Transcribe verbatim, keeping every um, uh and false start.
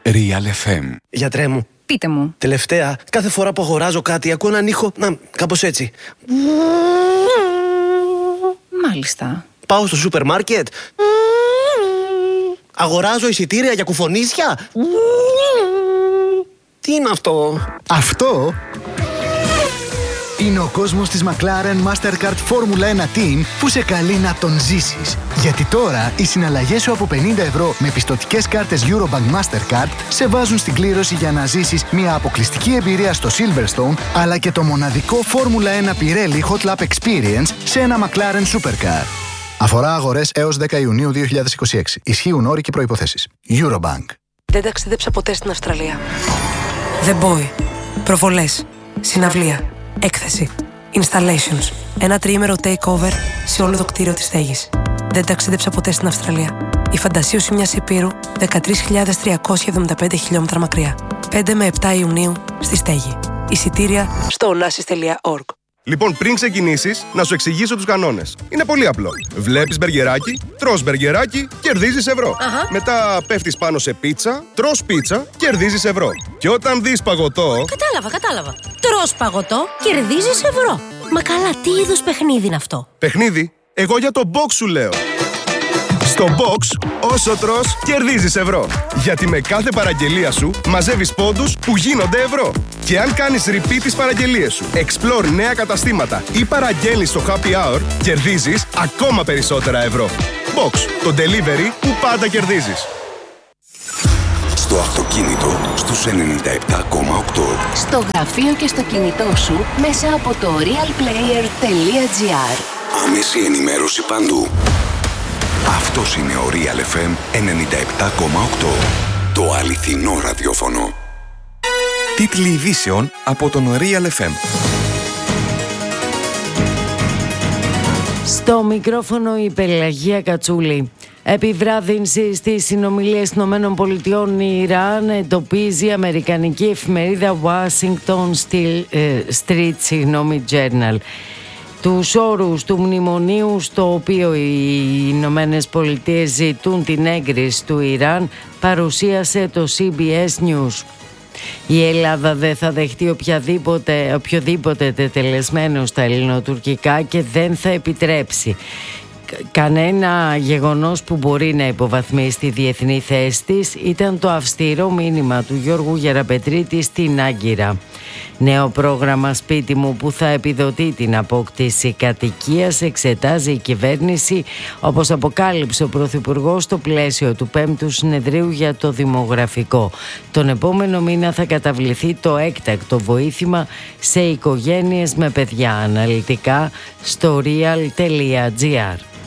Real εφ εμ. Γιατρέ μου. Πείτε μου. Τελευταία, κάθε φορά που αγοράζω κάτι, ακούω έναν ήχο. Να, κάπως έτσι. Μάλιστα. Πάω στο σούπερ μάρκετ. Αγοράζω εισιτήρια για κουφονίσια. Τι είναι αυτό? Αυτό είναι ο κόσμος της McLaren Mastercard Formula ένα Team που σε καλεί να τον ζήσεις. Γιατί τώρα οι συναλλαγές σου από πενήντα ευρώ με πιστωτικές κάρτες Eurobank Mastercard σε βάζουν στην κλήρωση για να ζήσεις μια αποκλειστική εμπειρία στο Silverstone, αλλά και το μοναδικό Formula ένα Pirelli Hot Lap Experience σε ένα McLaren Supercar. Αφορά αγορές έως δέκα Ιουνίου δύο χιλιάδες είκοσι έξι. Ισχύουν όροι και προϋποθέσεις. Eurobank. Δεν ταξίδεψα ποτέ στην Αυστραλία. The Boy. Προβολές. Συναυλία. Έκθεση. Installations. Ένα τριήμερο takeover σε όλο το κτίριο της στέγης. Δεν ταξίδεψα ποτέ στην Αυστραλία. Η φαντασίωση μιας υπήρου δεκατρείς χιλιάδες τριακόσια εβδομήντα πέντε χιλιόμετρα μακριά. πέντε με επτά Ιουνίου στη στέγη. Εισιτήρια στο onassis τελεία org. Λοιπόν, πριν ξεκινήσεις, να σου εξηγήσω τους κανόνες. Είναι πολύ απλό. Βλέπεις μπεργκεράκι, τρως μπεργκεράκι, κερδίζεις ευρώ. Αχα. Μετά πέφτεις πάνω σε πίτσα, τρως πίτσα, κερδίζεις ευρώ. Και όταν δεις παγωτό... Κατάλαβα, κατάλαβα. Τρως παγωτό, κερδίζεις ευρώ. Μα καλά, τι είδους παιχνίδι είναι αυτό? Παιχνίδι? Εγώ για το box σου λέω. Στο box, όσο τρως, κερδίζεις ευρώ. Γιατί με κάθε παραγγελία σου μαζεύεις πόντους που γίνονται ευρώ. Και αν κάνεις repeat τις παραγγελίες σου, explore νέα καταστήματα ή παραγγέλνεις στο happy hour, κερδίζεις ακόμα περισσότερα ευρώ. Box, το delivery που πάντα κερδίζεις. Στο αυτοκίνητο στους ενενήντα επτά κόμμα οκτώ. Στο γραφείο και στο κινητό σου μέσα από το realplayer τελεία gr. Άμεση ενημέρωση παντού. Αυτός είναι ο Real εφ εμ ενενήντα επτά κόμμα οκτώ. Το αληθινό ραδιόφωνο. Τίτλοι ειδήσεων από τον Real εφ εμ. Στο μικρόφωνο η Πελαγία Κατσούλη. Επιβράδυνση στις συνομιλίες των ΗΠΑ, η Ιράν εντοπίζει η αμερικανική εφημερίδα Washington Street Journal. Τους όρους του μνημονίου στο οποίο οι Ηνωμένες Πολιτείες ζητούν την έγκριση του Ιράν παρουσίασε το σι μπι ες News. Η Ελλάδα δεν θα δεχτεί οποιαδήποτε, οποιοδήποτε τετελεσμένο στα ελληνοτουρκικά και δεν θα επιτρέψει κανένα γεγονός που μπορεί να υποβαθμίσει τη διεθνή θέση της, ήταν το αυστηρό μήνυμα του Γιώργου Γεραπετρίτη στην Άγκυρα. Νέο πρόγραμμα σπίτι μου που θα επιδοτεί την απόκτηση κατοικίας εξετάζει η κυβέρνηση, όπως αποκάλυψε ο Πρωθυπουργός στο πλαίσιο του πέμπτου συνεδρίου για το δημογραφικό. Τον επόμενο μήνα θα καταβληθεί το έκτακτο βοήθημα σε οικογένειες με παιδιά. Αναλυτικά στο real τελεία gr.